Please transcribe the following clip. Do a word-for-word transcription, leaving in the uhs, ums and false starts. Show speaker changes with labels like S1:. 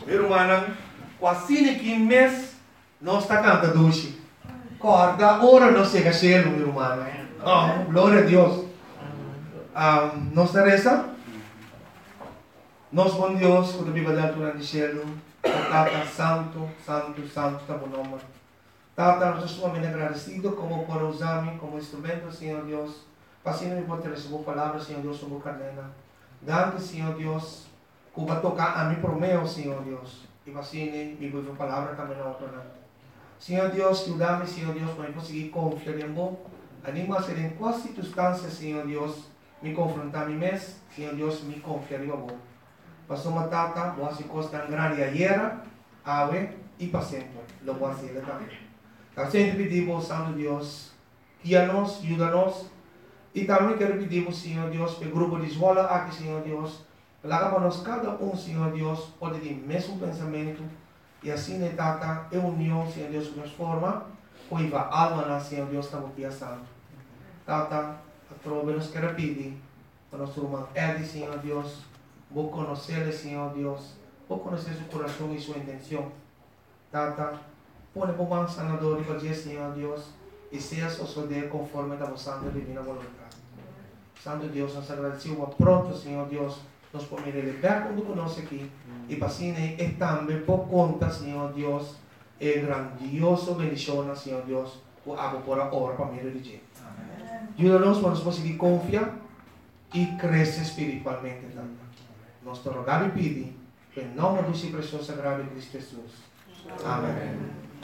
S1: Meu irmão, quase que mês não está cantando doce. Corda, ora não chega cheio, meu irmão. Oh, glória a Deus. Um, nós reza. Nós, bom Deus, quando a Bíblia da altura de cielo, Tata Santo, Santo, Santo, está bom nome. Tata, nós estamos agradecidos como por usar-me como instrumento, Senhor Deus. Pasino me pode receber palavras, Senhor Deus, sobre a cadena. Dante, Senhor Deus, que vai tocar a mim por meu, Senhor Deus. E pasine, me vive a palavra também na outra. Senhor Deus, ajuda-me, Senhor Deus, para eu conseguir confiar em você. Anima a ser em quais circunstâncias, Senhor Deus, me confrontar a mim mesmo, Senhor Deus, me confiar em você. Pastor Matata, boas coisas tão grandes ayer, ave e para sempre. Lo voy a hacer também. Então, sempre pedimos, Santo Deus, guia-nos, ajuda-nos. E também quero pedir, Senhor Deus, para o grupo de escola aqui, Senhor Deus, para que nós, cada um, Senhor Deus, pode ter o mesmo pensamento. E assim, né, Tata, é união, Senhor Deus, que nos forma, pois a alma, Senhor Deus, está muito santo. Tata, a trova nos quer pedir, para nosso irmão Edi, Senhor Deus, vou conhecer, Senhor Deus, vou conhecer seu coração e sua intenção. Tata, põe por mão sanador e fazer, Senhor Deus, e seja suceder conforme a vossa divina vontade. Santo Deus, nós agradecemos pronto, Senhor Deus, nós podemos liberar quando conosco aqui. E para assim, é também por conta, Senhor Deus, é grandioso bendição, Senhor Deus, o abo por a hora para me dirigir. Ajuda-nos para nós conseguir confiar e crescer espiritualmente. Nós te rogamos e pedimos, em nome do seu precioso sagrado de Cristo Jesus. Amém.